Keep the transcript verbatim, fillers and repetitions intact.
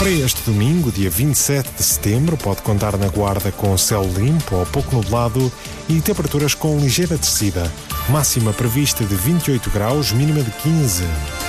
Para este domingo, dia vinte e sete de setembro, pode contar na Guarda com céu limpo ou pouco nublado e temperaturas com ligeira descida. Máxima prevista de vinte e oito graus, mínima de quinze.